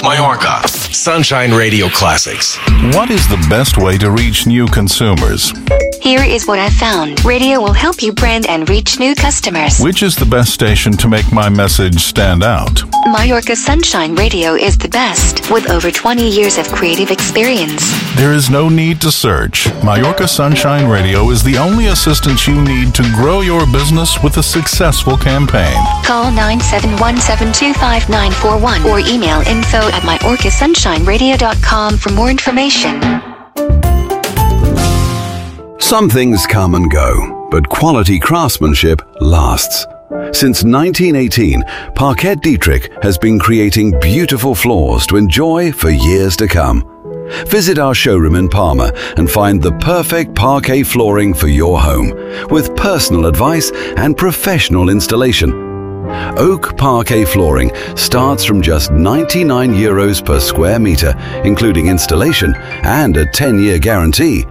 Mallorca. Sunshine Radio Classics. What is the best way to reach new consumers? Here is what I found. Radio will help you brand and reach new customers. Which is the best station to make my message stand out? Mallorca Sunshine Radio is the best, with over 20 years of creative experience. There is no need to search. Mallorca Sunshine Radio is the only assistance you need to grow your business with a successful campaign. Call 9717259141 or email info@mallorcasunShineRadio.com for more information. Some things come and go, but quality craftsmanship lasts. Since 1918, Parquet Dietrich has been creating beautiful floors to enjoy for years to come. Visit our showroom in Palma and find the perfect parquet flooring for your home, with personal advice and professional installation. Oak parquet flooring starts from just €99 per square meter, including installation and a 10-year guarantee.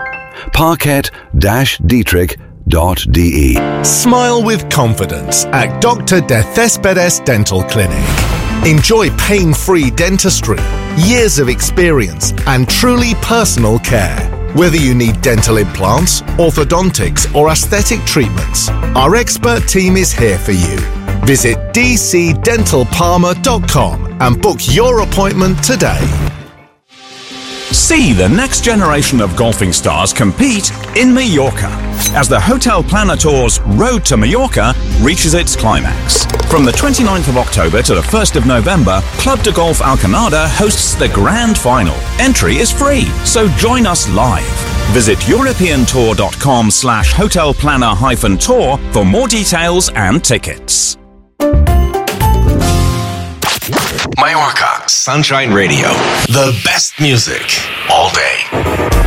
Parquet-Dietrich.de. Smile with confidence at Dr. De Cespedes Dental Clinic. Enjoy pain-free dentistry, years of experience, and truly personal care. Whether you need dental implants, orthodontics, or aesthetic treatments, our expert team is here for you. Visit dcdentalparma.com and book your appointment today. See the next generation of golfing stars compete in Mallorca as the Hotel Planner Tour's Road to Mallorca reaches its climax. From the 29th of October to the 1st of November, Club de Golf Alcanada hosts the grand final. Entry is free, so join us live. Visit europeantour.com/hotelplanner-tour for more details and tickets. Mallorca Sunshine Radio. The best music all day.